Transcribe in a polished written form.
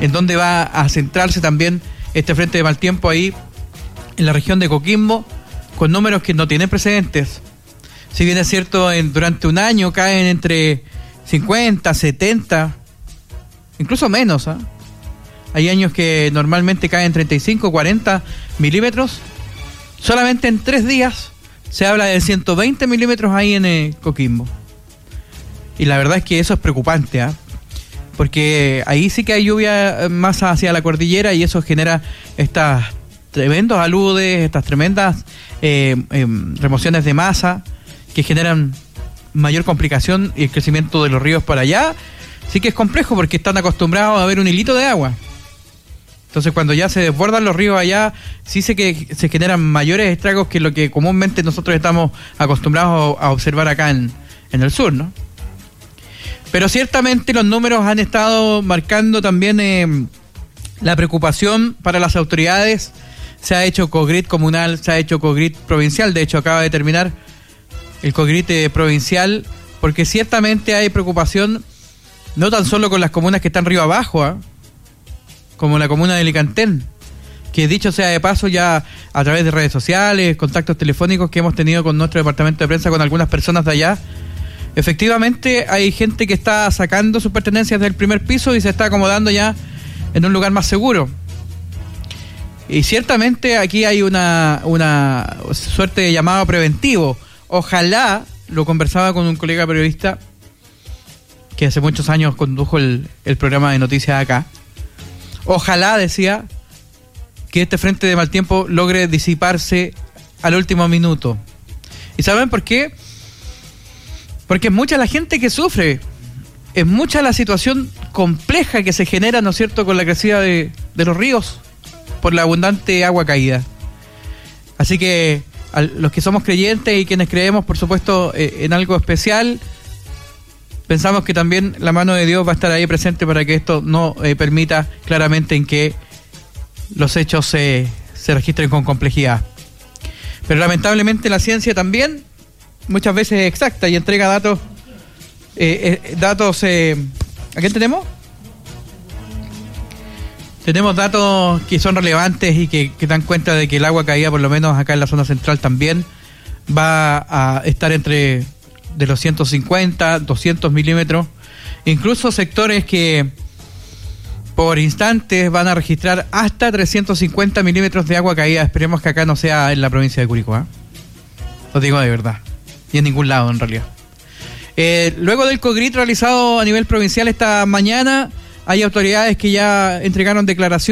en donde va a centrarse también este frente de mal tiempo ahí en la región de Coquimbo, con números que no tienen precedentes. Si bien es cierto, durante un año caen entre 50, 70, incluso menos, ¿eh? Hay años que normalmente caen 35, 40 milímetros. Solamente en 3 días se habla de 120 milímetros ahí en Coquimbo. Y la verdad es que eso es preocupante, ¿eh? Porque ahí sí que hay lluvia más hacia la cordillera y eso genera estas tremendos aludes, estas tremendas remociones de masa que generan mayor complicación, y el crecimiento de los ríos para allá sí que es complejo porque están acostumbrados a ver un hilito de agua. Entonces cuando ya se desbordan los ríos allá, sí sé que se generan mayores estragos que lo que comúnmente nosotros estamos acostumbrados a observar acá en el sur, ¿no? Pero ciertamente los números han estado marcando también la preocupación para las autoridades. Se ha hecho COGRID comunal, se ha hecho COGRID provincial. De hecho, acaba de terminar el COGRID provincial, porque ciertamente hay preocupación no tan solo con las comunas que están río abajo, como la comuna de Licantén, que dicho sea de paso, ya a través de redes sociales, contactos telefónicos que hemos tenido con nuestro departamento de prensa, con algunas personas de allá, efectivamente hay gente que está sacando sus pertenencias del primer piso y se está acomodando ya en un lugar más seguro. Y ciertamente aquí hay una suerte de llamado preventivo. Ojalá, lo conversaba con un colega periodista que hace muchos años condujo el programa de noticias acá. Ojalá, decía, que este frente de mal tiempo logre disiparse al último minuto. ¿Y saben por qué? Porque es mucha la gente que sufre, es mucha la situación compleja que se genera, ¿no es cierto?, con la crecida de los ríos por la abundante agua caída. Así que a los que somos creyentes y quienes creemos, por supuesto, en algo especial, pensamos que también la mano de Dios va a estar ahí presente para que esto no permita claramente en que los hechos se registren con complejidad. Pero lamentablemente la ciencia también muchas veces es exacta y entrega datos. ¿A quién tenemos? Tenemos datos que son relevantes y que dan cuenta de que el agua caída, por lo menos acá en la zona central, también va a estar entre de los 150, 200 milímetros. Incluso sectores que por instantes van a registrar hasta 350 milímetros de agua caída. Esperemos que acá no sea en la provincia de Curicó, ¿eh? Lo digo de verdad. Y en ningún lado, en realidad. Luego del COGRID realizado a nivel provincial esta mañana, hay autoridades que ya entregaron declaración